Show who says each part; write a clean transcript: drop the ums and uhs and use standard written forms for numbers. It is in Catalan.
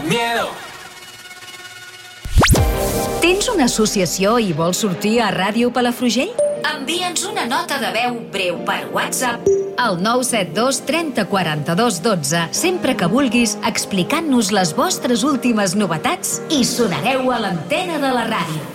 Speaker 1: miedo.
Speaker 2: Tens una associació i vols sortir a Ràdio Palafrugell? Envia'ns una nota de veu breu per WhatsApp al 972 30 42 12, sempre que vulguis, explicant-nos les vostres últimes novetats i sonareu a l'antena de la ràdio.